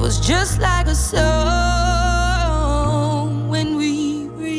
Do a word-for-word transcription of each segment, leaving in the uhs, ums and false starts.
was just like a song when we were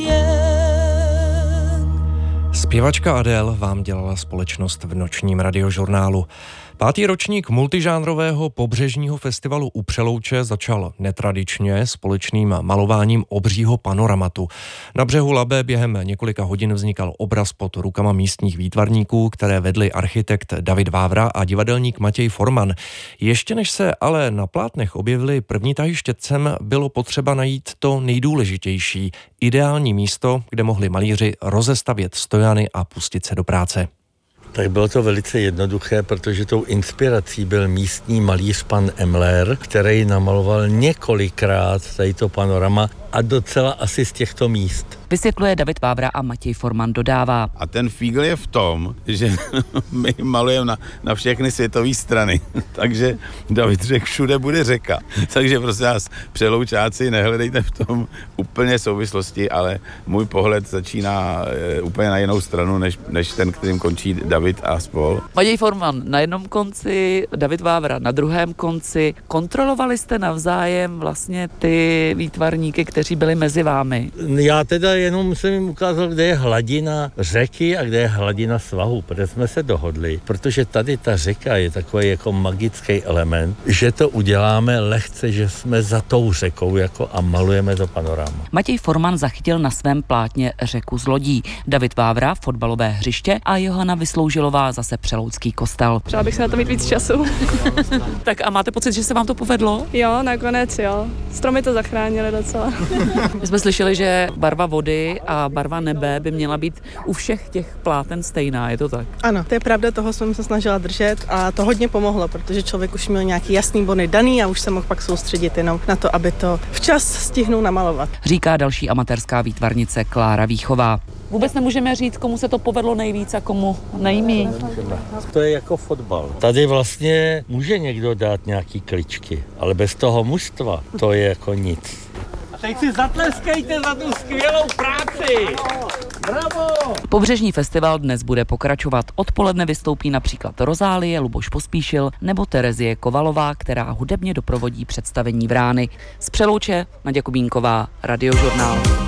young. Zpěvačka Adele vám dělala společnost v nočním radiožurnálu. Pátý ročník multižánrového pobřežního festivalu u Přelouče začal netradičně společným malováním obřího panoramatu. Na břehu Labe během několika hodin vznikal obraz pod rukama místních výtvarníků, které vedli architekt David Vávra a divadelník Matěj Forman. Ještě než se ale na plátnech objevily první tahy štětcem, bylo potřeba najít to nejdůležitější, ideální místo, kde mohli malíři rozestavět stojany a pustit se do práce. Tak bylo to velice jednoduché, protože tou inspirací byl místní malíř pan Emler, který namaloval několikrát tady to panorama a docela asi z těchto míst. Vysvětluje David Vávra a Matěj Forman dodává. A ten fígl je v tom, že my malujeme na, na všechny světové strany. Takže David řekl, všude bude řeka. Takže prosím vás, Přeloučáci, nehledejte v tom úplně souvislosti, ale můj pohled začíná e, úplně na jinou stranu, než, než ten, kterým končí David a spol. Matěj Forman na jednom konci, David Vávra na druhém konci. Kontrolovali jste navzájem vlastně ty výtvarníky, kteří byli mezi vámi? Já teda jenom jsem jim ukázal, kde je hladina řeky a kde je hladina svahu, protože jsme se dohodli, protože tady ta řeka je takový jako magický element, že to uděláme lehce, že jsme za tou řekou jako a malujeme to panoráma. Matěj Forman zachytil na svém plátně řeku z lodí, David Vávra fotbalové hřiště a Johana Vysloužilová zase Přeloucký kostel. Přála bych se na to mít víc času. Tak a máte pocit, že se vám to povedlo? Jo, nakonec jo. Stromy to zachránily docela. My jsme slyšeli, že barva vody a barva nebe by měla být u všech těch pláten stejná, je to tak? Ano, to je pravda, toho jsem se snažila držet a to hodně pomohlo, protože člověk už měl nějaký jasný bony daný a už se mohl pak soustředit jenom na to, aby to včas stihnul namalovat. Říká další amatérská výtvarnice Klára Výchová. Vůbec nemůžeme říct, komu se to povedlo nejvíc a komu nejmíň. To je jako fotbal. Tady vlastně může někdo dát nějaký kličky, ale bez toho mužstva to je jako nic. A teď si zatleskejte za tu skvělou práci! Bravo! Pobřežní festival dnes bude pokračovat. Odpoledne vystoupí například Rozálie, Luboš Pospíšil nebo Terezie Kovalová, která hudebně doprovodí představení Vrány. Z Přelouče Naděja Kubínková, Radiožurnál.